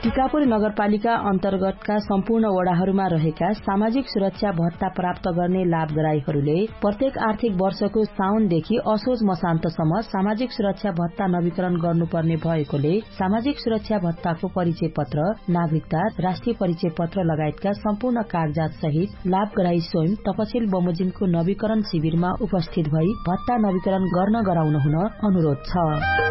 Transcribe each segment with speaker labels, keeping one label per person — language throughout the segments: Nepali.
Speaker 1: टिकापुर नगरपालिका अन्तर्गतका सम्पूर्ण वडाहरूमा रहेका सामाजिक सुरक्षा भत्ता प्राप्त गर्ने लाभग्राहीहरूले प्रत्येक आर्थिक वर्षको साउनदेखि असोज मसान्तसम्म सामाजिक सुरक्षा भत्ता नवीकरण गर्नुपर्ने भएकोले सामाजिक सुरक्षा भत्ताको परिचय पत्र, नागरिकता, राष्ट्रिय परिचय पत्र लगायतका सम्पूर्ण कागजात सहित लाभग्राही स्वयं तपसिल बमोजिमको नवीकरण शिविरमा उपस्थित भई भत्ता नवीकरण गर्न गराउन हुन अनुरोध छ।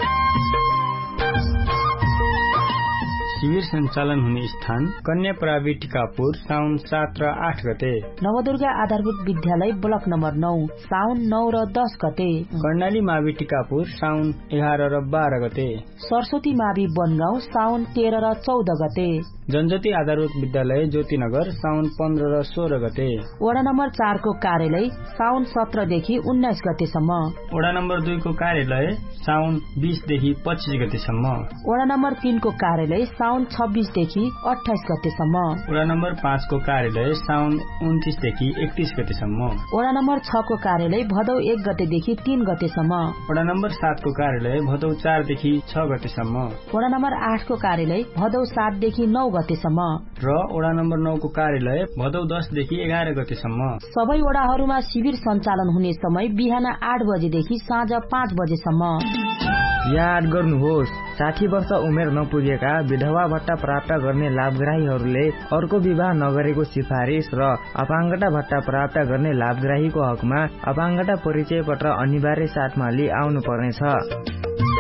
Speaker 2: शिविर सञ्चालन हुने स्थान कन्या प्रावि टिकापुर साउन 7 र 8 गते,
Speaker 1: नवदुर्गा आधारभूत विद्यालय ब्लक नम्बर 9 साउन 9 र 10 गते,
Speaker 2: कर्णाली मावि टिकापुर साउन 11 र 12 गते,
Speaker 1: सरस्वती मावि बनगाउँ साउन 13 र 14 गते,
Speaker 2: जनज्योति आधारभूत विद्यालय ज्योतिनगर साउन 15 र 16 गते,
Speaker 1: वडा नम्बर 4 को कार्यालय साउन 17 देखि 19 गतेसम्म,
Speaker 2: वडा नम्बर 2 को कार्यालय साउन 20 देखि 25 गतेसम्म,
Speaker 1: वडा नम्बर 3 को कार्यालय साउन 26 देखि 28 गतेसम्म,
Speaker 2: वडा नम्बर 5 को कार्यालय साउन 29 देखि 31 गतेसम्म,
Speaker 1: वडा नम्बर 6 को कार्यालय भदौ 1 गतेदेखि 3 गतेसम्म,
Speaker 2: वडा नम्बर 7 को कार्यालय भदौ 4 देखि 6 गतेसम्म,
Speaker 1: वडा नम्बर 8 को कार्यालय भदौ 7 देखि 9 गतेसम्म
Speaker 2: र वडा नम्बर 9 को कार्यालय भदौ 10 देखि 11 गतेसम्म।
Speaker 1: सबै वडाहरूमा शिविर सञ्चालन हुने समय बिहान 8 बजेदेखि साँझ 5 बजेसम्म।
Speaker 3: याद गर्नुहोस्, 60 वर्ष उमेर नपुगेका विधवा भत्ता प्राप्त गर्ने लाभग्राहीहरूले अर्को विवाह नगरेको सिफारिस र अपाङ्गता भत्ता प्राप्त गर्ने लाभग्राहीको हकमा अपाङ्गता परिचय पत्र अनिवार्य साथमा लिई आउनु पर्नेछ।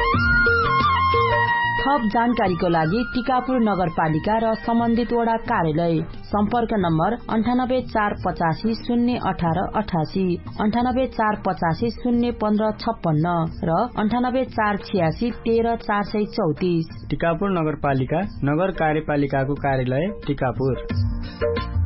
Speaker 1: थप जानकारीको लागि टिकापुर नगरपालिका र सम्बन्धित वडा कार्यालय सम्पर्क नम्बर 9845 018 88, 9845 015 56 र 9846 13 434।
Speaker 2: टिकापुर नगरपालिका नगर कार्यपालिकाको कार्यालय टिकापुर।